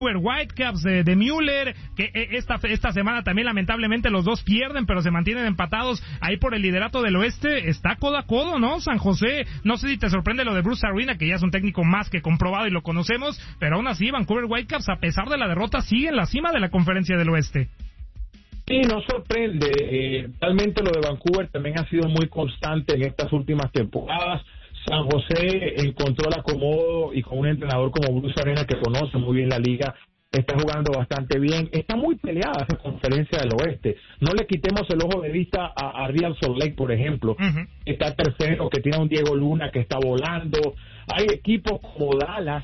Whitecaps de Müller, que esta semana también lamentablemente los dos pierden, pero se mantienen empatados ahí por el liderato del oeste. Está codo a codo, ¿no? San José, no sé si te sorprende lo de Bruce Arena, que ya es un técnico más que comprobado y lo conocemos, pero aún así Vancouver Whitecaps, a pesar de la derrota, sigue en la cima de la conferencia del oeste. Sí, no sorprende. Realmente lo de Vancouver también ha sido muy constante en estas últimas temporadas. San José encontró el acomodo y con un entrenador como Bruce Arena, que conoce muy bien la liga, está jugando bastante bien. Está muy peleada esa conferencia del oeste. No le quitemos el ojo de vista a Real Salt Lake, por ejemplo. Uh-huh. Está tercero, que tiene a un Diego Luna que está volando. Hay equipos como Dallas,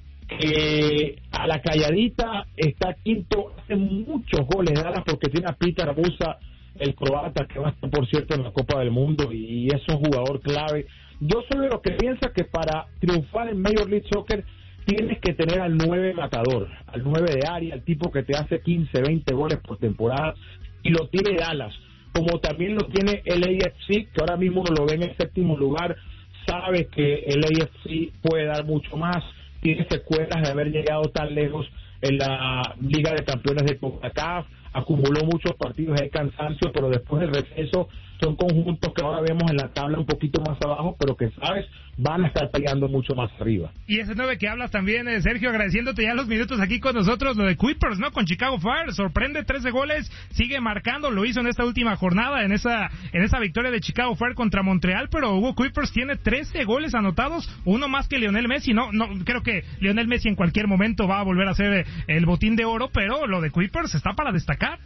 que a la calladita está quinto, hace muchos goles Dallas, porque tiene a Peter Busa, el croata, que va a estar, por cierto, en la Copa del Mundo, y es un jugador clave. Yo soy de los que piensa que para triunfar en Major League Soccer tienes que tener al 9 matador, al 9 de área, al tipo que te hace 15, 20 goles por temporada, y lo tiene Dallas, como también lo tiene el LAFC, que ahora mismo uno lo ve en el séptimo lugar, sabe que el LAFC puede dar mucho más, tiene secuelas de haber llegado tan lejos en la Liga de Campeones de CONCACAF, acumuló muchos partidos de cansancio, pero después del receso son conjuntos que ahora vemos en la tabla un poquito más abajo, pero que, ¿sabes?, van a estar peleando mucho más arriba. Y ese 9 que hablas también, Sergio, agradeciéndote ya los minutos aquí con nosotros, lo de Kuipers, ¿no?, con Chicago Fire, sorprende, 13 goles, sigue marcando, lo hizo en esta última jornada, en esa victoria de Chicago Fire contra Montreal, pero Hugo Kuipers tiene 13 goles anotados, uno más que Lionel Messi. No creo que Lionel Messi en cualquier momento va a volver a ser el botín de oro, pero lo de Kuipers está para destacar.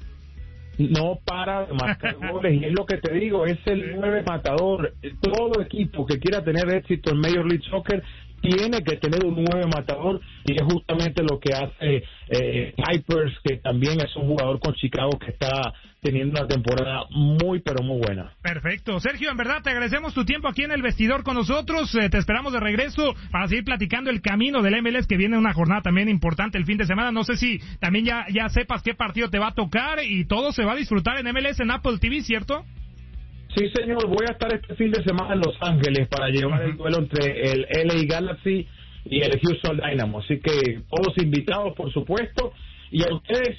No para de marcar goles, y es lo que te digo, es el 9 matador. Todo equipo que quiera tener éxito en Major League Soccer tiene que tener un 9 matador, y es justamente lo que hace Kuipers, que también es un jugador con Chicago que está teniendo una temporada muy, pero muy buena. Perfecto. Sergio, en verdad te agradecemos tu tiempo aquí en el vestidor con nosotros, te esperamos de regreso para seguir platicando el camino del MLS, que viene una jornada también importante el fin de semana. No sé si también ya sepas qué partido te va a tocar, y todo se va a disfrutar en MLS en Apple TV, ¿cierto? Sí, señor, voy a estar este fin de semana en Los Ángeles para llevar el duelo entre el LA Galaxy y el Houston Dynamo, así que todos invitados, por supuesto, y a ustedes,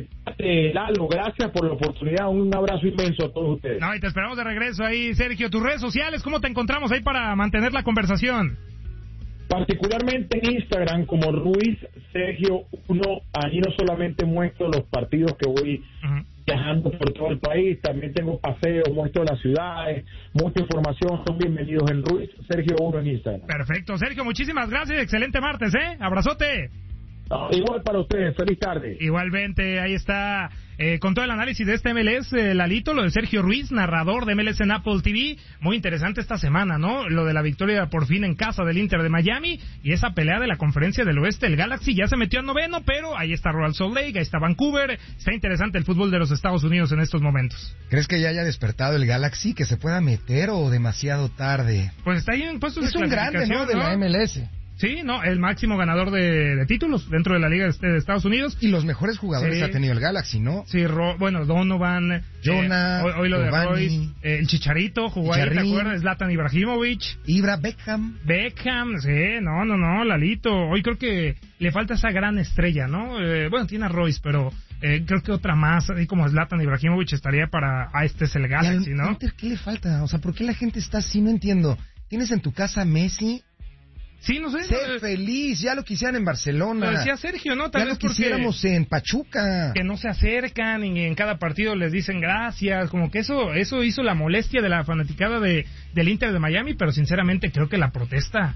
Lalo, gracias por la oportunidad, un abrazo inmenso a todos ustedes. No, y te esperamos de regreso ahí, Sergio. Tus redes sociales, ¿cómo te encontramos ahí para mantener la conversación? Particularmente en Instagram como Ruiz Sergio 1, ahí no solamente muestro los partidos que voy viajando por todo el país, también tengo paseos, muestro las ciudades, mucha información, son bienvenidos en Ruiz Sergio 1 en Instagram. Perfecto, Sergio, muchísimas gracias, excelente martes, abrazote. Igual para ustedes, feliz tarde. Igualmente, ahí está, con todo el análisis de este MLS, Lalito, lo de Sergio Ruiz, narrador de MLS en Apple TV. Muy interesante esta semana, ¿no? Lo de la victoria por fin en casa del Inter de Miami, y esa pelea de la conferencia del oeste. El Galaxy ya se metió al noveno, pero ahí está Real Salt Lake, ahí está Vancouver. Está interesante el fútbol de los Estados Unidos en estos momentos. ¿Crees que ya haya despertado el Galaxy, que se pueda meter, o demasiado tarde? Pues está ahí en puestos de clasificación, es un grande, ¿no?, de la MLS. Sí, no, el máximo ganador de títulos dentro de la Liga de Estados Unidos. Y los mejores jugadores ha tenido el Galaxy, ¿no? Sí, Donovan, Jonah, hoy lo de Royce, el Chicharito jugó ahí, ¿te acuerdas? Zlatan Ibrahimovic. Beckham, sí, no, Lalito. Hoy creo que le falta esa gran estrella, ¿no? Bueno, tiene a Royce, pero creo que otra más, así como Zlatan Ibrahimovic estaría para, este es el Galaxy, ¿no? Inter, ¿qué le falta? O sea, ¿por qué la gente está así? No entiendo. Tienes en tu casa a Messi. Sí, no sé. Sé feliz, ya lo quisieran en Barcelona. Lo decía Sergio, ¿no? Tal vez lo quisiéramos en Pachuca. Que no se acercan y en cada partido les dicen gracias. Como que eso hizo la molestia de la fanaticada del Inter de Miami, pero sinceramente creo que la protesta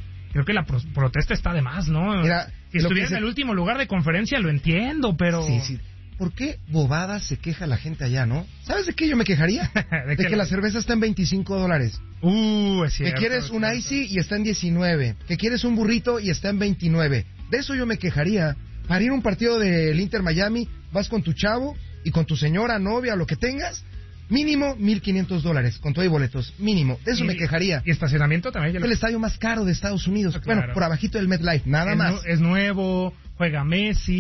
está de más, ¿no? Mira, que estuviera en el último lugar de conferencia lo entiendo, pero... Sí. ¿Por qué bobadas se queja la gente allá, no? ¿Sabes de qué yo me quejaría? de que la cerveza está en $25. Es cierto. Que quieres un Icy y está en 19. Que quieres un burrito y está en 29. De eso yo me quejaría. Para ir a un partido del Inter Miami, vas con tu chavo y con tu señora, novia, lo que tengas, mínimo $1,500, con todo y boletos, mínimo. De eso me quejaría. Y estacionamiento también. Es el estadio más caro de Estados Unidos. Claro. Bueno, por abajito del MetLife, nada más. Es nuevo, juega Messi,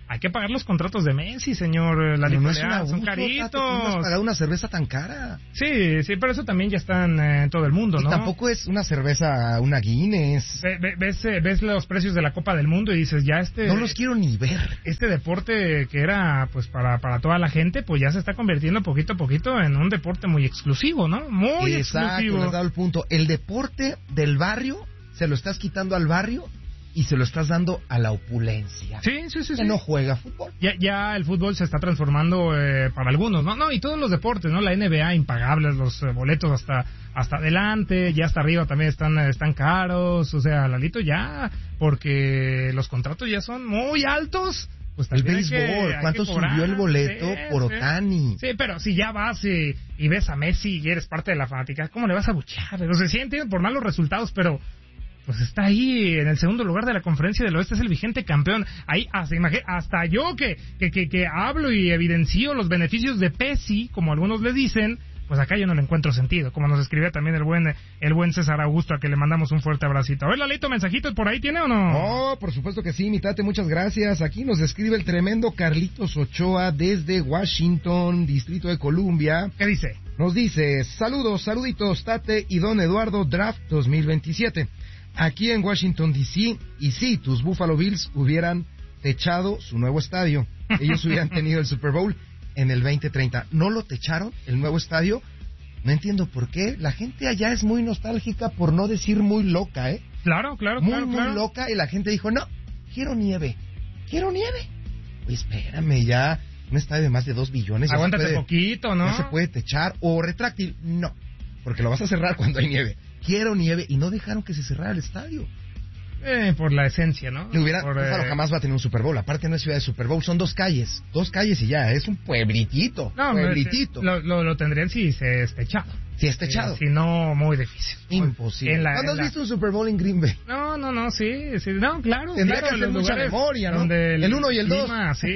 hay que pagar los contratos de Messi, señor Lalito. No es un abuso, son caritos. ¿Cómo has pagado una cerveza tan cara? Sí, pero eso también ya está en todo el mundo, y ¿no? Tampoco es una cerveza, una Guinness. Ves los precios de la Copa del Mundo y dices, ya no los quiero ni ver. Este deporte que era pues para toda la gente, pues ya se está convirtiendo poquito a poquito en un deporte muy exclusivo, ¿no? Muy exclusivo. Le has dado el punto. El deporte del barrio, se lo estás quitando al barrio y se lo estás dando a la opulencia. Sí. Que no juega fútbol. Ya el fútbol se está transformando para algunos, ¿no? Y todos los deportes, ¿no? La NBA, impagables, los boletos hasta adelante, ya hasta arriba también están caros, o sea, Lalito, ya, porque los contratos ya son muy altos. Pues el béisbol, ¿cuánto subió el boleto por Ohtani? Sí, pero si ya vas y ves a Messi y eres parte de la fanática, ¿cómo le vas a buchear? O sea, sí entienden por malos resultados, pero pues está ahí en el segundo lugar de la Conferencia del Oeste, es el vigente campeón. Ahí hasta yo que hablo y evidencio los beneficios de Pesci, como algunos le dicen, pues acá yo no le encuentro sentido, como nos escribía también el buen César Augusto, a que le mandamos un fuerte abracito. A ver, Lalito, ¿mensajitos por ahí tiene o no? Oh, por supuesto que sí, mi tate, muchas gracias. Aquí nos escribe el tremendo Carlitos Ochoa desde Washington, Distrito de Columbia. ¿Qué dice? Nos dice, saluditos, Tate y Don Eduardo, Draft 2027. Aquí en Washington, D.C., y sí, tus Buffalo Bills hubieran techado su nuevo estadio. Ellos hubieran tenido el Super Bowl en el 2030. ¿No lo techaron, el nuevo estadio? No entiendo por qué. La gente allá es muy nostálgica, por no decir muy loca, ¿eh? Claro. Muy loca, y la gente dijo, no, quiero nieve. Oye, espérame, ya, un estadio de más de 2 billones. Aguántate poquito, ¿no? No se puede techar, o retráctil, no, porque lo vas a cerrar cuando hay nieve. Quiero nieve, y no dejaron que se cerrara el estadio. Por la esencia, ¿no? Búfalo jamás va a tener un Super Bowl. Aparte no es ciudad de Super Bowl, son 2 calles y ya, es un pueblitito. Lo tendrían si se es techado. Si es techado. Si no, muy difícil. Imposible. ¿Cuándo has visto un Super Bowl en Green Bay? No, sí, no, claro. Tendrá que hacer mucha memoria, ¿no? El 1 y el 2. Sí,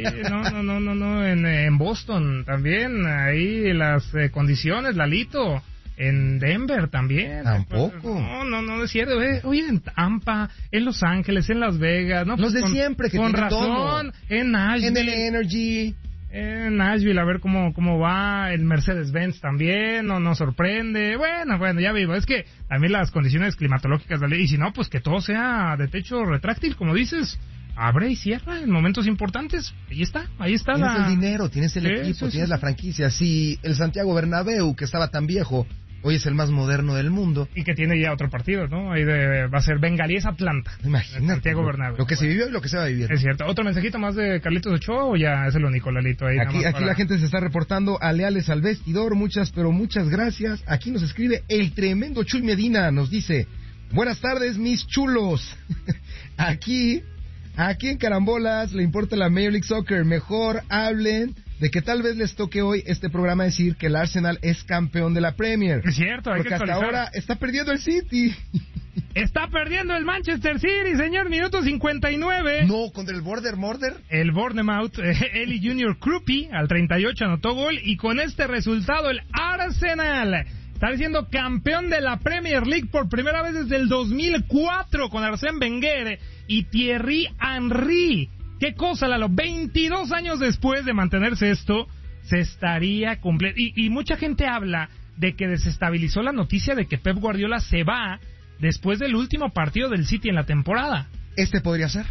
no, en Boston también, ahí las condiciones, Lalito. En Denver también. Tampoco. No es cierto. Oye, en Tampa, en Los Ángeles, en Las Vegas, ¿no? Los de siempre, que con tienen razón, todo. En Nashville. En el Energy. En Nashville, a ver cómo va. El Mercedes-Benz también, no sorprende. Bueno, ya vivo. Es que también las condiciones climatológicas, y si no, pues que todo sea de techo retráctil, como dices. Abre y cierra en momentos importantes. Ahí está. Tienes el dinero, tienes el equipo, tienes la franquicia. Si el Santiago Bernabéu, que estaba tan viejo, hoy es el más moderno del mundo. Y que tiene ya otro partido, ¿no? Ahí va a ser Bengalíes Atlanta. Imagínate. Santiago Bernabéu. Lo que se vivió y lo que se va a vivir. Es cierto. ¿Otro mensajito más de Carlitos Ochoa o ya es el único, Lalito? Ahí aquí la gente se está reportando a leales al vestidor. Muchas gracias. Aquí nos escribe el tremendo Chuy Medina. Nos dice, buenas tardes, mis chulos. Aquí en Carambolas le importa la Major League Soccer. Mejor hablen de que tal vez les toque hoy este programa decir que el Arsenal es campeón de la Premier. Es cierto, hay porque que actualizar. Hasta ahora está perdiendo el City. Está perdiendo el Manchester City, señor, minuto 59. No, contra el Bournemouth. El Bournemouth, Eli Junior Krupi, al 38 anotó gol, y con este resultado el Arsenal está siendo campeón de la Premier League por primera vez desde el 2004 con Arsène Wenger y Thierry Henry. ¿Qué cosa, Lalo? 22 años después de mantenerse esto, se estaría cumpliendo. Y mucha gente habla de que desestabilizó la noticia de que Pep Guardiola se va después del último partido del City en la temporada. ¿Este podría ser?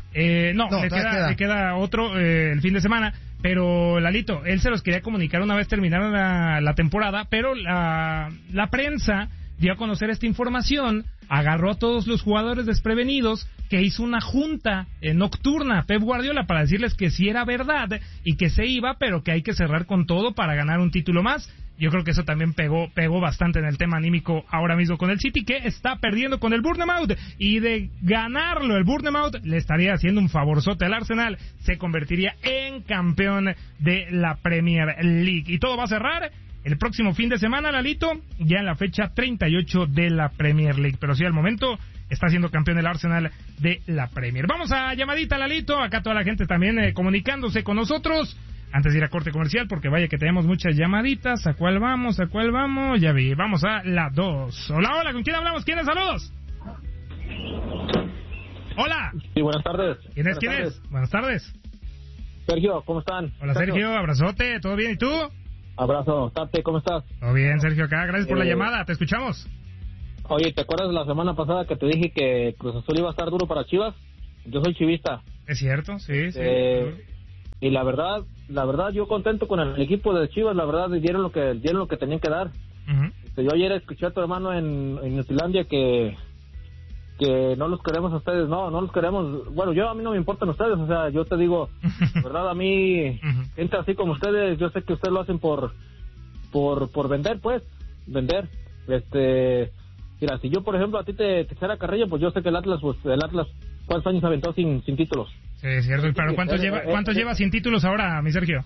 Le queda otro el fin de semana. Pero, Lalito, él se los quería comunicar una vez terminada la temporada, pero la prensa dio a conocer esta información, agarró a todos los jugadores desprevenidos, que hizo una junta nocturna Pep Guardiola para decirles que sí era verdad y que se iba, pero que hay que cerrar con todo para ganar un título más. Yo creo que eso también pegó bastante en el tema anímico ahora mismo con el City, que está perdiendo con el Bournemouth, y de ganarlo el Bournemouth le estaría haciendo un favorzote al Arsenal, se convertiría en campeón de la Premier League. Y todo va a cerrar el próximo fin de semana, Lalito, ya en la fecha 38 de la Premier League. Pero sí, al momento está siendo campeón el Arsenal de la Premier. Vamos a llamadita, Lalito. Acá toda la gente también comunicándose con nosotros. Antes de ir a corte comercial, porque vaya que tenemos muchas llamaditas. ¿A cuál vamos? Ya vi. Vamos a la 2. Hola, ¿con quién hablamos? ¿Quién es? Saludos. Hola. Sí, buenas tardes. ¿Quién es? Buenas tardes. Sergio, ¿cómo están? Hola Sergio, abrazote, ¿todo bien? ¿Y tú? Abrazo, Tate, ¿cómo estás? Todo bien, Sergio, acá, gracias por la llamada, te escuchamos. Oye, ¿te acuerdas de la semana pasada que te dije que Cruz Azul iba a estar duro para Chivas? Yo soy chivista. Es cierto, sí. Y la verdad, yo contento con el equipo de Chivas, la verdad, dieron lo que tenían que dar. Yo ayer escuché a tu hermano en Newzealandia que no los queremos a ustedes, no los queremos. Bueno, a mí no me importan ustedes, o sea, yo te digo, la verdad, a mí, gente así como ustedes, yo sé que ustedes lo hacen por vender, pues, vender. Mira, si yo, por ejemplo, a ti te echara carrilla, pues yo sé que el Atlas, ¿cuántos años aventó sin títulos? Sí, es cierto, pero ¿cuántos lleva sin títulos ahora, mi Sergio?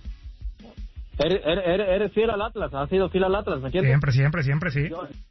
Eres fiel al Atlas, has sido fiel al Atlas, ¿me entiendes? Siempre, sí.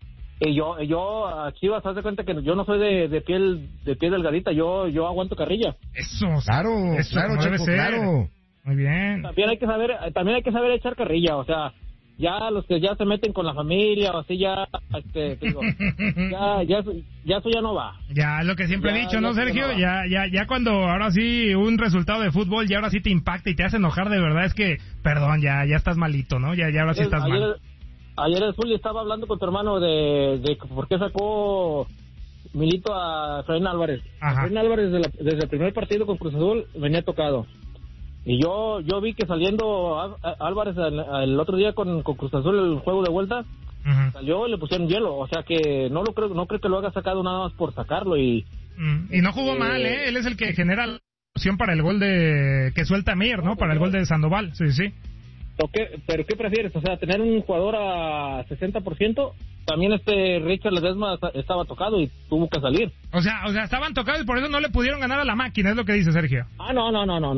Yo a Chivas, haz de cuenta que yo no soy de piel delgadita, yo aguanto carrilla. Eso, claro, debe ser. Claro. Muy bien. También hay que saber echar carrilla, o sea, ya los que ya se meten con la familia o así ya digo, ya eso ya no va. Ya lo que siempre he dicho, ¿no, Sergio? Ya cuando ahora sí un resultado de fútbol ya ahora sí te impacta y te hace enojar de verdad, es que perdón, ya estás malito, ¿no? Ya ahora sí estás mal. Ayer el Zuli estaba hablando con tu hermano de por qué sacó Milito a Efraín Álvarez. Efraín Álvarez desde el primer partido con Cruz Azul venía tocado. Y yo vi que saliendo Álvarez el otro día con Cruz Azul el juego de vuelta, salió y le pusieron hielo. O sea que no creo que lo haya sacado nada más por sacarlo. Y no jugó mal, ¿eh? Él es el que genera la opción para el gol que suelta Mir, ¿no? Para el gol de Sandoval, sí. ¿Pero qué prefieres? O sea, tener un jugador a 60%. También Richard Ledesma estaba tocado y tuvo que salir. O sea, estaban tocados y por eso no le pudieron ganar a la máquina, es lo que dice Sergio. No.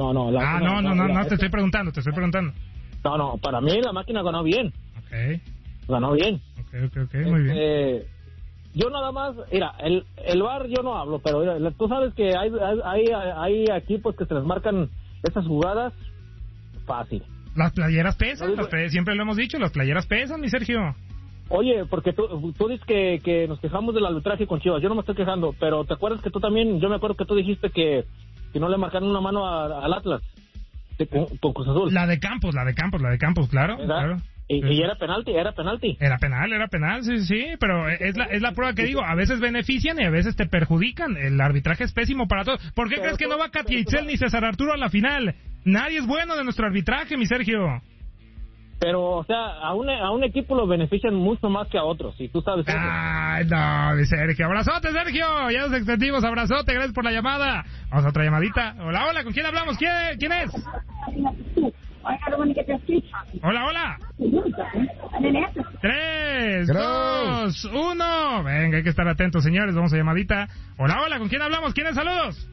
No, te estoy preguntando. No, para mí la máquina ganó bien. Okay. Ganó bien. Ok, muy bien. Yo nada más, mira, el VAR yo no hablo, pero mira, tú sabes que hay equipos que se les marcan esas jugadas fácil. Las playeras pesan, siempre lo hemos dicho, las playeras pesan, mi Sergio. Oye, porque tú dices que nos quejamos del arbitraje con Chivas, yo no me estoy quejando, pero ¿te acuerdas que tú también, yo me acuerdo que tú dijiste que no le marcaron una mano al Atlas con Cruz Azul? La de Campos, claro. Y era penalti. Era penal, sí, pero es la prueba que digo, a veces benefician y a veces te perjudican. El arbitraje es pésimo para todos. ¿Por qué crees que no va Katia Itzel ni César Arturo a la final? Nadie es bueno de nuestro arbitraje, mi Sergio. Pero, o sea, a un equipo lo benefician mucho más que a otros, y tú sabes eso. Ay, no, mi Sergio. Abrazote, Sergio. Ya nos extendimos. Abrazote, gracias por la llamada. Vamos a otra llamadita. Hola, ¿con quién hablamos? ¿Quién es? Hola. 3, 2, 1. Venga, hay que estar atentos, señores. Vamos a llamadita. Hola, ¿con quién hablamos? ¿Quién es? Saludos.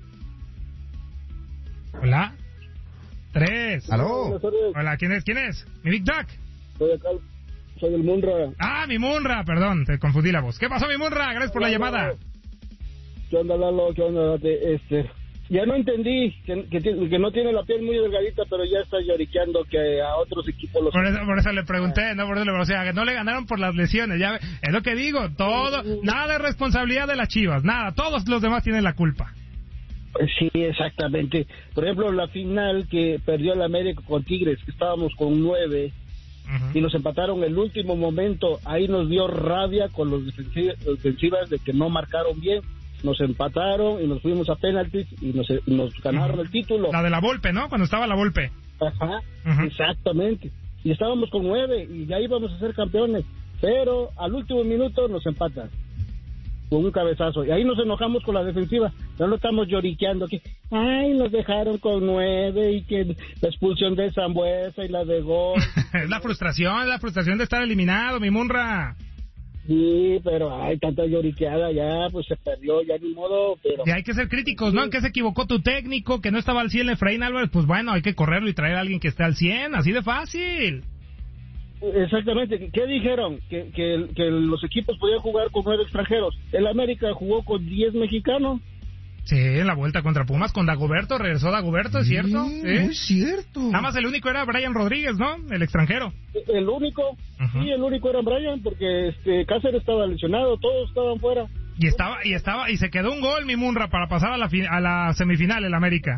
Hola. 3. ¿Aló? Hola, ¿quién es? Mi Big Duck. Soy el Munra. Mi Munra, perdón, te confundí la voz. ¿Qué pasó, mi Munra? Gracias por la llamada. ¿Qué onda, Lalo? ¿Qué onda? Ya no entendí que no tiene la piel muy delgadita, pero ya está lloriqueando que a otros equipos los... Por eso le pregunté, ¿no? O sea, que no le ganaron por las lesiones, ya es lo que digo, nada de responsabilidad de las Chivas, nada, todos los demás tienen la culpa. Sí, exactamente. Por ejemplo, la final que perdió el América con Tigres, que estábamos con 9 y nos empataron el último momento, ahí nos dio rabia con los defensivas de que no marcaron bien. Nos empataron y nos fuimos a penaltis y nos ganaron el título. La de la Volpe, ¿no? Cuando estaba la Volpe. Ajá, exactamente. Y estábamos con 9 y ya íbamos a ser campeones, pero al último minuto nos empatan con un cabezazo y ahí nos enojamos con la defensiva. Ya no estamos lloriqueando que nos dejaron con 9 y que la expulsión de Sambuesa y la de gol. Es la frustración de estar eliminado, mi Munra. Sí, pero hay tanta lloriqueada ya, pues se perdió, ya ni modo, pero... Y hay que ser críticos, ¿no? En que se equivocó tu técnico, que no estaba al 100 Efraín Álvarez, pues bueno, hay que correrlo y traer a alguien que esté al 100, así de fácil. Exactamente, ¿qué dijeron? Que los equipos podían jugar con 9 extranjeros. El América jugó con 10 mexicanos. Sí, en la vuelta contra Pumas con Dagoberto, regresó Dagoberto, ¿es cierto? Sí, muy cierto. Nada más el único era Brian Rodríguez, ¿no? El extranjero. El único, sí, el único era Brian, porque Cáceres estaba lesionado, todos estaban fuera. Y se quedó un gol, mi Munra, para pasar a la semifinal, el América.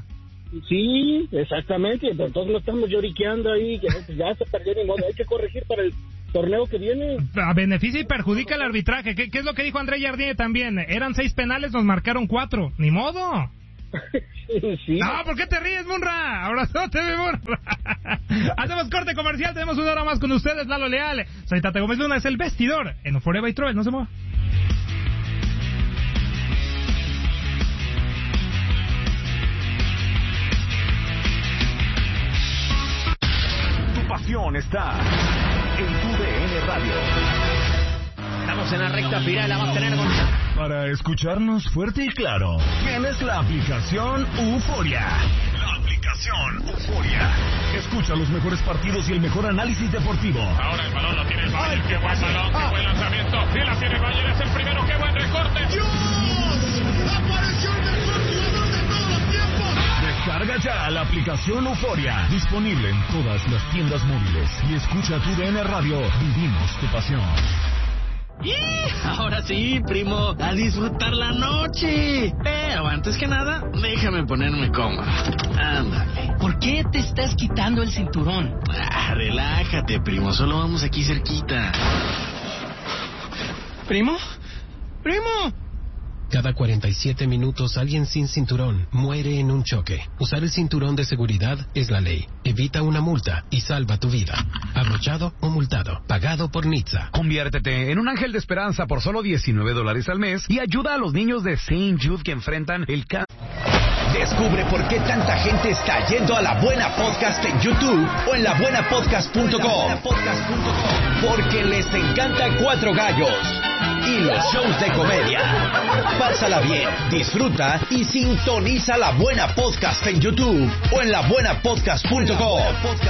Sí, exactamente. Entonces no estamos lloriqueando ahí, que ya se perdió ni modo. Hay que corregir para el torneo que viene. A beneficia y perjudica el arbitraje. ¿Qué es lo que dijo André Jardine también? Eran 6 penales, nos marcaron 4. Ni modo. Sí. No, ¿por qué te ríes, Munra? Abrazote, mi Munra. Hacemos corte comercial, tenemos 1 hora más con ustedes, Lalo Leal. Soy Tate Gómez Luna, es el vestidor en Euphoria by Troll, no se mueva. Tu pasión está en tu DN Radio. Estamos en la recta final, la vamos a tener con... Para escucharnos fuerte y claro, tienes la aplicación Euphoria. La aplicación Euphoria. Escucha los mejores partidos y el mejor análisis deportivo. Ahora el balón lo tiene el Bayern. ¡Qué buen balón! ¡Qué buen lanzamiento! ¡Sí la tiene el Bayern! ¡Es el primero! ¡Qué buen recorte! ¡Dios! ¡Apareció el mejor jugador de todos los tiempos! Descarga ya la aplicación Euphoria. Disponible en todas las tiendas móviles. Y escucha tu DN Radio. Vivimos tu pasión. ¡Y! Ahora sí, primo, a disfrutar la noche. Pero antes que nada, déjame ponerme cómodo. Ándale. ¿Por qué te estás quitando el cinturón? Relájate, primo, solo vamos aquí cerquita. ¿Primo? ¡Primo! Cada 47 minutos alguien sin cinturón muere en un choque. Usar el cinturón de seguridad es la ley. Evita una multa y salva tu vida. Abrochado o multado. Pagado por NHTSA. Conviértete en un ángel de esperanza por solo $19 al mes y ayuda a los niños de St. Jude que enfrentan el cáncer. Descubre por qué tanta gente está yendo a La Buena Podcast en YouTube o en labuenapodcast.com. Porque les encanta Cuatro Gallos y los shows de comedia. Pásala bien, disfruta y sintoniza La Buena Podcast en YouTube o en labuenapodcast.com.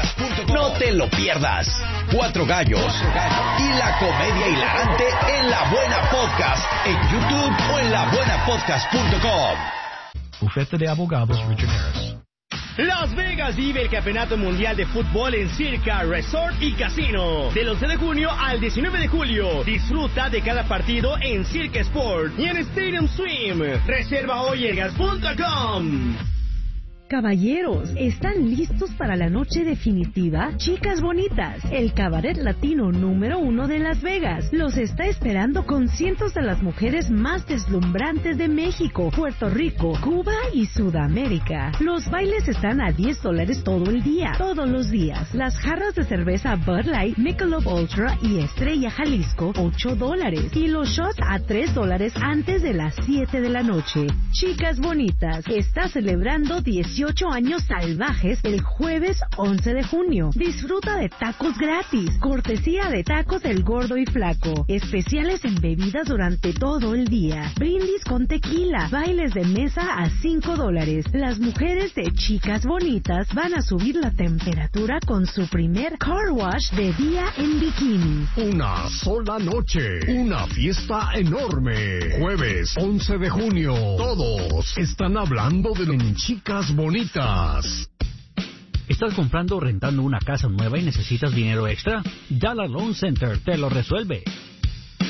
No te lo pierdas. Cuatro Gallos y la comedia hilarante en La Buena Podcast en YouTube o en labuenapodcast.com. Bufete de Abogados Richard Harris. Las Vegas vive el Campeonato Mundial de Fútbol en Circa Resort y Casino. Del 11 de junio al 19 de julio. Disfruta de cada partido en Circa Sport y en Stadium Swim. Reserva hoy en gas.com. Caballeros, ¿están listos para la noche definitiva? Chicas Bonitas, el cabaret latino número 1 de Las Vegas, los está esperando con cientos de las mujeres más deslumbrantes de México, Puerto Rico, Cuba y Sudamérica. Los bailes están a $10 todo el día, todos los días. Las jarras de cerveza Bud Light, Michelob Ultra y Estrella Jalisco, $8. Y los shots a $3 antes de las 7 de la noche. Chicas Bonitas, está celebrando 18 años salvajes el jueves 11 de junio. Disfruta de tacos gratis, cortesía de Tacos El Gordo y Flaco, especiales en bebidas durante todo el día, brindis con tequila, bailes de mesa a $5. Las mujeres de Chicas Bonitas van a subir la temperatura con su primer car wash de día en bikini. Una sola noche, una fiesta enorme. Jueves 11 de junio, todos están hablando de Chicas Bonitas. ¿Estás comprando o rentando una casa nueva y necesitas dinero extra? Dollar Loan Center te lo resuelve.